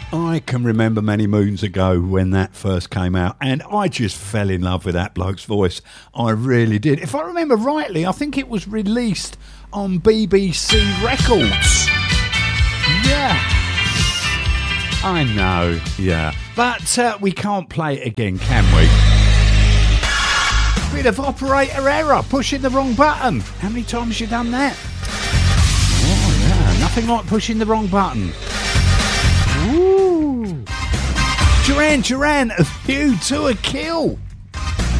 I can remember many moons ago when that first came out, and I just fell in love with that bloke's voice. I really did. If I remember rightly, I think it was released on BBC Records. Yeah. I know, yeah. But we can't play it again, can we? Bit of operator error, pushing the wrong button. How many times have you done that? Oh, yeah, nothing like pushing the wrong button. Ooh. Duran, A View to a Kill.